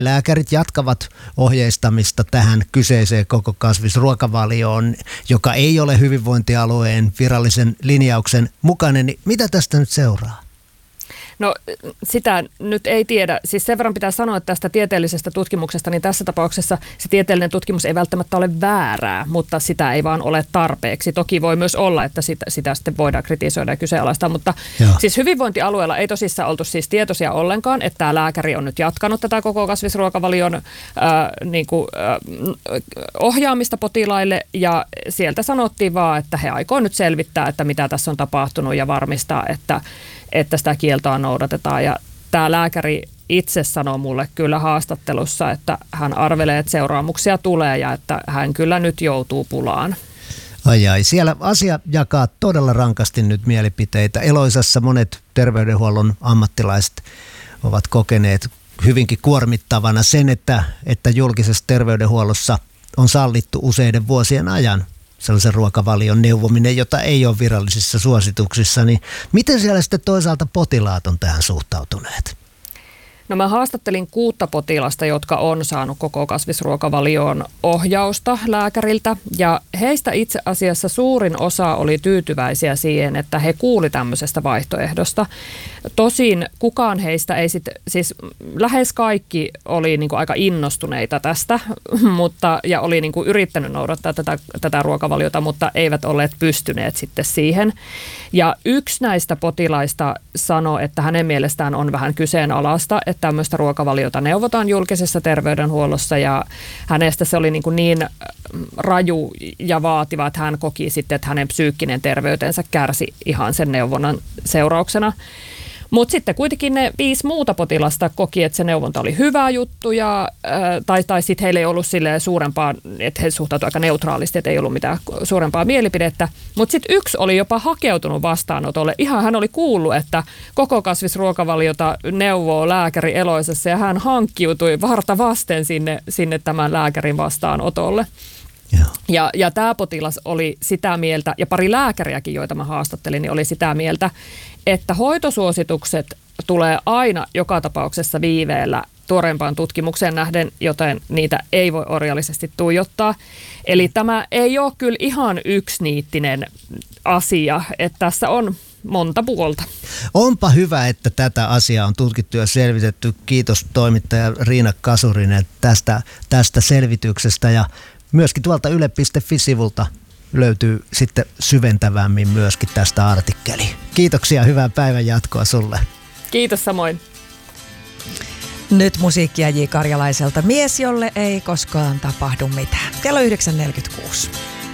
Lääkärit jatkavat ohjeistamista tähän kyseiseen koko kasvisruokavalioon, joka ei ole hyvinvointialueen virallisen linjauksen mukainen. Niin mitä tästä nyt seuraa? No sitä nyt ei tiedä. Siis sen verran pitää sanoa, että tästä tieteellisestä tutkimuksesta, niin tässä tapauksessa se tieteellinen tutkimus ei välttämättä ole väärää, mutta sitä ei vaan ole tarpeeksi. Toki voi myös olla, että sitä sitten voidaan kritisoida ja kyseenalaistaa, mutta siis hyvinvointialueella ei tosissaan oltu siis tietoisia ollenkaan, että tämä lääkäri on nyt jatkanut tätä koko kasvisruokavalion ohjaamista potilaille, ja sieltä sanottiin vaan, että he aikoo nyt selvittää, että mitä tässä on tapahtunut ja varmistaa, että sitä kieltoa noudatetaan. Ja tämä lääkäri itse sanoo mulle kyllä haastattelussa, että hän arvelee, että seuraamuksia tulee ja että hän kyllä nyt joutuu pulaan. Ai, siellä asia jakaa todella rankasti nyt mielipiteitä. Eloisassa monet terveydenhuollon ammattilaiset ovat kokeneet hyvinkin kuormittavana sen, että julkisessa terveydenhuollossa on sallittu useiden vuosien ajan sellaisen ruokavalion neuvominen, jota ei ole virallisissa suosituksissa, niin miten siellä sitten toisaalta potilaat on tähän suhtautuneet? No mä haastattelin 6 potilasta, jotka on saanut koko kasvisruokavalioon ohjausta lääkäriltä, ja heistä itse asiassa suurin osa oli tyytyväisiä siihen, että he kuuli tämmöisestä vaihtoehdosta. Tosin kukaan heistä ei siis lähes kaikki oli niin kuin aika innostuneita tästä, ja oli niin kuin yrittänyt noudattaa tätä ruokavaliota, mutta eivät olleet pystyneet sitten siihen. Ja yksi näistä potilaista sanoi, että hänen mielestään on vähän kyseenalaista, että tämmöistä ruokavaliota neuvotaan julkisessa terveydenhuollossa, ja hänestä se oli niin raju ja vaativa, että hän koki sitten, että hänen psyykkinen terveytensä kärsi ihan sen neuvonnan seurauksena. Mutta sitten kuitenkin ne 5 muuta potilasta koki, että se neuvonta oli hyvä juttu, tai sitten heillä ei ollut suurempaa, että he suhtautuivat aika neutraalisti, että ei ollut mitään suurempaa mielipidettä. Mutta sitten yksi oli jopa hakeutunut vastaanotolle. Ihan hän oli kuullut, että koko kasvisruokavaliota neuvoo lääkäri Eloisassa, ja hän hankkiutui varta vasten sinne tämän lääkärin vastaanotolle. Ja tämä potilas oli sitä mieltä, ja pari lääkäriäkin, joita mä haastattelin, niin oli sitä mieltä, että hoitosuositukset tulee aina joka tapauksessa viiveellä tuoreempaan tutkimukseen nähden, joten niitä ei voi orjallisesti tuijottaa. Eli tämä ei ole kyllä ihan yksiniittinen asia, että tässä on monta puolta. Onpa hyvä, että tätä asiaa on tutkittu ja selvitetty. Kiitos toimittaja Riina Kasurinen tästä selvityksestä, ja myöskin tuolta yle.fi-sivulta löytyy sitten syventävämmin myöskin tästä artikkeli. Kiitoksia, hyvää päivän jatkoa sulle. Kiitos samoin. Nyt musiikkia J. Karjalaiselta. Mies, jolle ei koskaan tapahdu mitään. Kello 9.46.